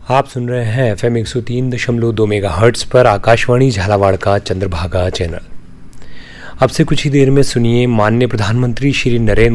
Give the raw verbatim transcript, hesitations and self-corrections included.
आप सुन रहे हैं एफ एम एक सौ तीन दशमलव दो मेगा हर्ट्स पर आकाशवाणी झालावाड़ का चंद्रभागा चैनल। अब से कुछ ही देर में सुनिए माननीय प्रधानमंत्री श्री नरेंद्र